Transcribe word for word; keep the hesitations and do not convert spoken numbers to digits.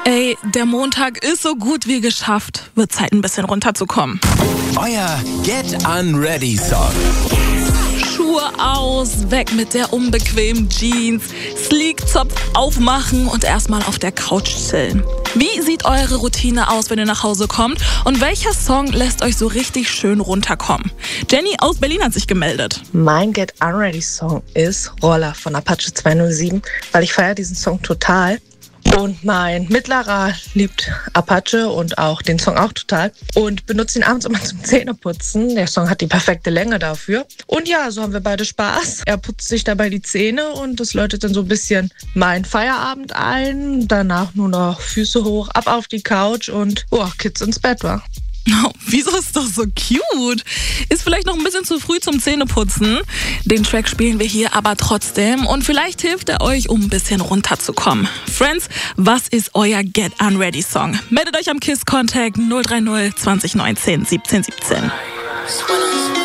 Ey, der Montag ist so gut wie geschafft. Wird Zeit, ein bisschen runterzukommen. Euer Get Unready Song. Schuhe aus, weg mit der unbequemen Jeans, Sleek-Zopf aufmachen und erstmal auf der Couch chillen. Wie sieht eure Routine aus, wenn ihr nach Hause kommt? Und welcher Song lässt euch so richtig schön runterkommen? Jenny aus Berlin hat sich gemeldet. Mein Get Unready Song ist Roller von Apache zweihundertsieben, weil ich feiere diesen Song total. Und mein Mittlerer liebt Apache und auch den Song auch total und benutzt ihn abends immer zum Zähneputzen. Der Song hat die perfekte Länge dafür. Und ja, so haben wir beide Spaß. Er putzt sich dabei die Zähne und das läutet dann so ein bisschen meinen Feierabend ein. Danach nur noch Füße hoch, ab auf die Couch und oh, Kids ins Bett, wa? Oh, wieso ist das so cute? Ist vielleicht noch ein bisschen zu früh zum Zähneputzen. Den Track spielen wir hier aber trotzdem und vielleicht hilft er euch, um ein bisschen runterzukommen. Friends, was ist euer Get Unready Song? Meldet euch am KISS Contact null drei null zwanzig neunzehn siebzehn siebzehn.